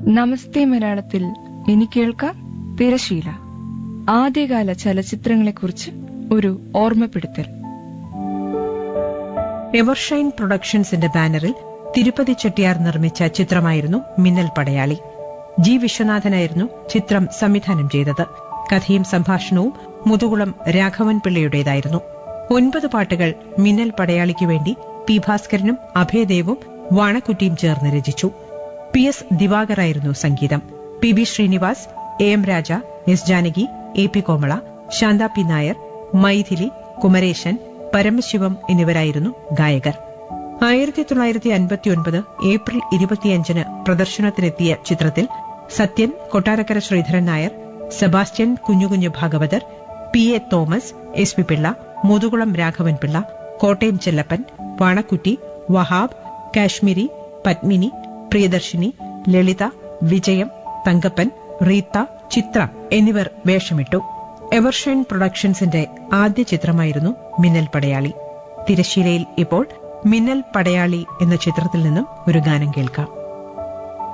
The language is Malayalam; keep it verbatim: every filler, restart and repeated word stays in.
നമസ്തേ മലയാളത്തിൽ ഇനി കേൾക്കാം തിരശീല. ആദ്യകാല ചലച്ചിത്രങ്ങളെക്കുറിച്ച് ഒരു ഓർമ്മപ്പെടുത്തൽ. എവർഷൈൻ പ്രൊഡക്ഷൻസിന്റെ ബാനറിൽ തിരുപ്പതി ചെട്ടിയാർ നിർമ്മിച്ച ചിത്രമായിരുന്നു മിന്നൽ പടയാളി. ജി വിശ്വനാഥനായിരുന്നു ചിത്രം സംവിധാനം ചെയ്തത്. കഥയും സംഭാഷണവും മുതുകുളം രാഘവൻ പിള്ളയുടേതായിരുന്നു. ഒൻപത് പാട്ടുകൾ മിന്നൽ പടയാളിക്കു വേണ്ടി പി ഭാസ്കരനും അഭയദേവും വാണക്കുറ്റിയും ചേർന്ന് രചിച്ചു. പി എസ് ദിവാകറായിരുന്നു സംഗീതം. P B Srinivas, A M Raja, S Janaki, A P Komala, Shantha P Nair, Maithili, Kumaresan, Paramasivam എന്നിവരായിരുന്നു ഗായകർ. ആയിരത്തി തൊള്ളായിരത്തി അൻപത്തിയൊൻപത് ഏപ്രിൽ ഇരുപത്തിയഞ്ചിന് പ്രദർശനത്തിനെത്തിയ ചിത്രത്തിൽ Sathyan, Kottarakkara Sreedharan Nair, Sebastian Kunjukunju Bhagavathar, P A Thomas, S P Pillai, Muthukulam Raghavan Pillai, Kottayam Chellappan, Vanakkutty, Wahab, Kashmiri, Padmini, Priyadarshini, ലളിത, വിജയം, തങ്കപ്പൻ, റീത്ത, ചിത്ര എന്നിവർ വേഷമിട്ടു. എവർഷൈൻ പ്രൊഡക്ഷൻസിന്റെ ആദ്യ ചിത്രമായിരുന്നു മിന്നൽ പടയാളി. തിരശ്ശീലയിൽ ഇപ്പോൾ മിന്നൽ പടയാളി എന്ന ചിത്രത്തിൽ നിന്നും ഒരു ഗാനം കേൾക്കാം.